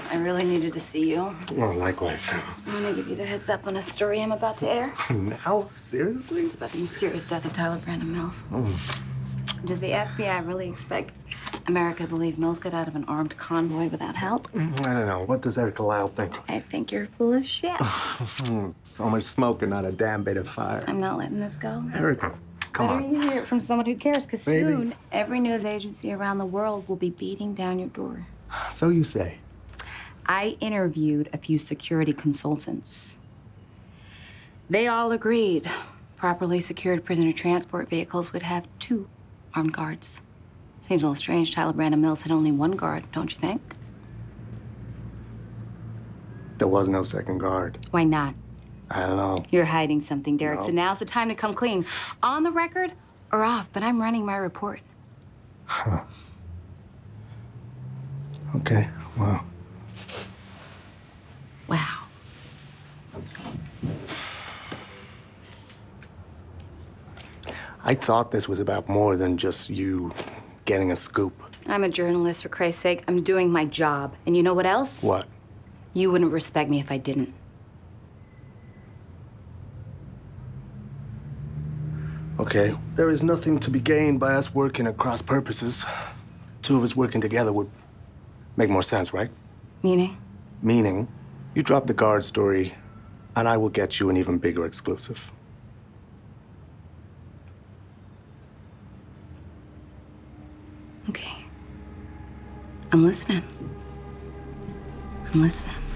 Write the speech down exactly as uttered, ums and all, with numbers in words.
I really needed to see you. Well, likewise. I'm gonna give you the heads up on a story I'm about to air. Now? Seriously? It's about the mysterious death of Tyler Brandon Mills. Mm. Does the F B I really expect America to believe Mills got out of an armed convoy without help? I don't know. What does Erica Lyle think? I think you're full of shit. So much smoke and not a damn bit of fire. I'm not letting this go. Erica, come Better on. you hear it from someone who cares, because Baby. soon every news agency around the world will be beating down your door. So you say. I interviewed a few security consultants. They all agreed properly secured prisoner transport vehicles would have two armed guards. Seems a little strange Tyler Brandon Mills had only one guard, don't you think? There was no second guard. Why not? I don't know. You're hiding something, Derek, No. so now's the time to come clean. On the record or off, but I'm running my report. Huh. Okay, wow. Wow. I thought this was about more than just you getting a scoop. I'm a journalist, for Christ's sake. I'm doing my job. And you know what else? What? You wouldn't respect me if I didn't. Okay. There is nothing to be gained by us working at cross purposes. Two of us working together would make more sense, right? Meaning? Meaning, you drop the guard story, and I will get you an even bigger exclusive. Okay. I'm listening. I'm listening.